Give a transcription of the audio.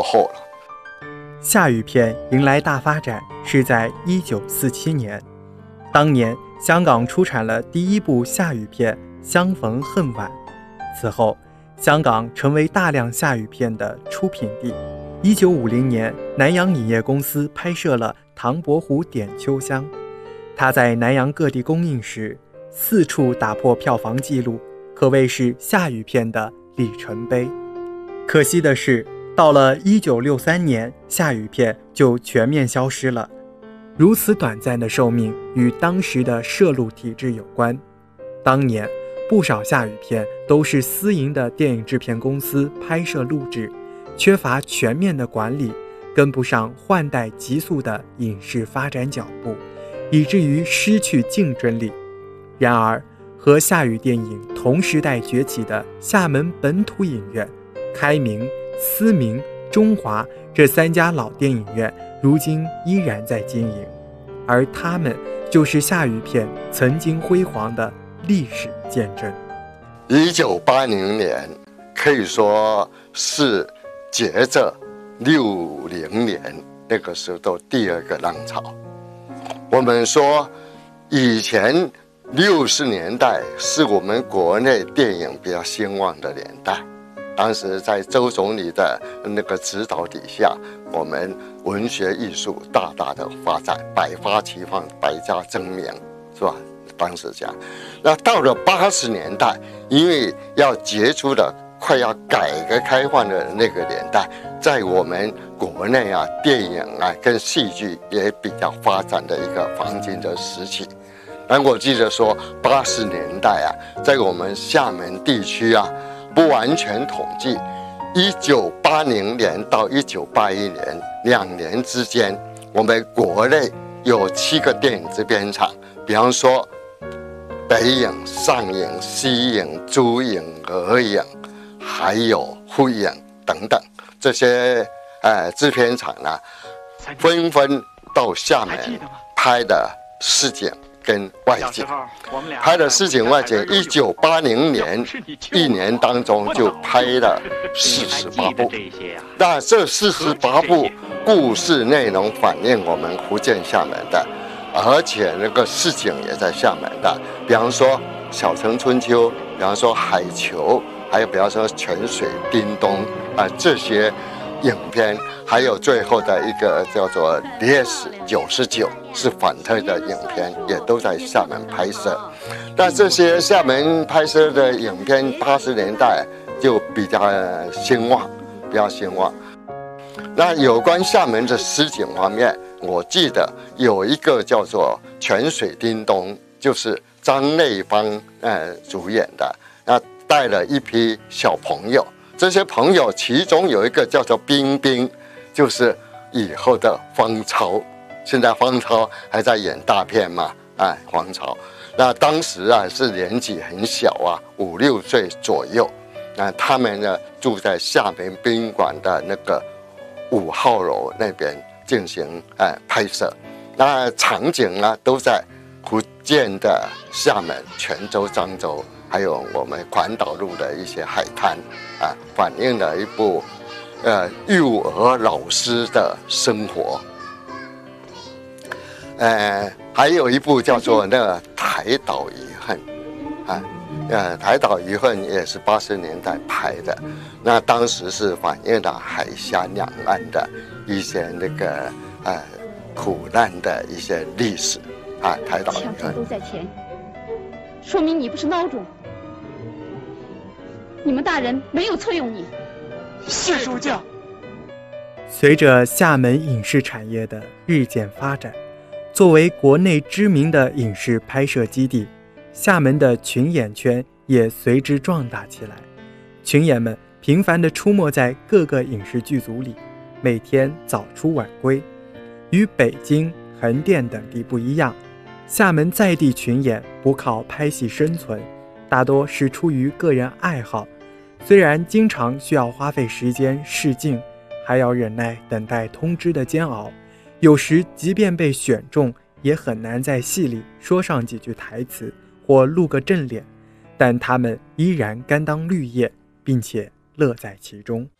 后了。 夏语片迎来大发展是在1947年，当年香港出产了第一部夏语片《相逢恨晚》，此后香港成为大量夏语片的出品地。1950年，南洋影业公司拍摄了《唐伯虎点秋香》，它在南洋各地公映时4处打破票房纪录，可谓是夏语片的里程碑。可惜的是，到了1963年，夏语片就全面消失了。如此短暂的寿命与当时的摄录体制有关。当年不少夏语片都是私营的电影制片公司拍摄录制，缺乏全面的管理，跟不上换代急速的影视发展脚步，以至于失去竞争力。然而，和夏语电影同时代崛起的厦门本土影院、开明、思明、中华这3家老电影院如今依然在经营，而他们就是夏语片曾经辉煌的历史见证。 1980年可以说是接着60年那个时候的第2个浪潮。我们说以前60年代是我们国内电影比较兴旺的年代，当时在周总理的那个指导底下，我们文学艺术大大的发展，百花齐放，百家争鸣，是吧？当时这样。那到了80年代，因为要结束了快要改革开放的那个年代，在我们国内啊，电影啊跟戏剧也比较发展的一个黄金的时期。但我记得说80年代啊，在我们厦门地区啊，不完全统计，1980年到1981年2年之间，我们国内有7个电影制片厂，比方说北影、上影、西影、珠影、俄影，还有沪影等等，这些制片厂呢，纷纷到厦门拍的市井跟外景，拍的市井外景，1980年1年当中就拍了48部。那这48部故事内容反映我们福建厦门的，而且那个市井也在厦门的，比方说《小城春秋》，比方说《海球》，还有比方说《泉水叮咚》这些影片，还有最后的一个叫做《DS99》是反特的影片，也都在厦门拍摄。但这些厦门拍摄的影片，80年代就比较兴旺，比较兴旺。那有关厦门的市井方面，我记得有一个叫做《泉水叮咚》，就是张内芳主演的，那带了一批小朋友。这些朋友其中有一个叫做冰冰，就是以后的方超。现在方超还在演大片嘛？方超。那当时啊是年纪很小啊，5、6岁左右。那他们呢住在厦门宾馆的那个5号楼那边进行拍摄。那场景呢都在福建的厦门、泉州、漳州，还有我们环岛路的一些海滩反映了一部幼儿老师的生活。还有一部叫做那个《台岛遗恨》《台岛遗恨》也是80年代拍的，那当时是反映了海峡两岸的一些那个苦难的一些历史台岛遗恨都在前，说明你不是孬种，你们大人没有错用你。 是主教。 随着厦门影视产业的日渐发展，作为国内知名的影视拍摄基地，厦门的群演圈也随之壮大起来。群演们频繁地出没在各个影视剧组里，每天早出晚归。与北京、横店等地不一样，厦门在地群演不靠拍戏生存，大多是出于个人爱好。虽然经常需要花费时间试镜，还要忍耐等待通知的煎熬，有时即便被选中，也很难在戏里说上几句台词或露个正脸，但他们依然甘当绿叶，并且乐在其中。